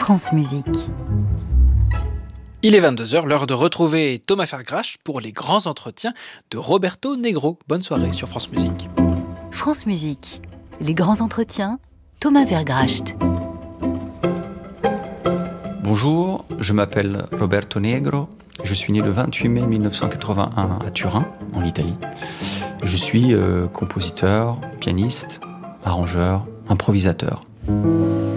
France Musique. Il est 22h, l'heure de retrouver Thomas Vergracht pour les grands entretiens de Roberto Negro. Bonne soirée sur France Musique. France Musique, les grands entretiens, Thomas Vergracht. Bonjour, je m'appelle Roberto Negro. Je suis né le 28 mai 1981 à Turin, en Italie. Je suis compositeur, pianiste, arrangeur, improvisateur.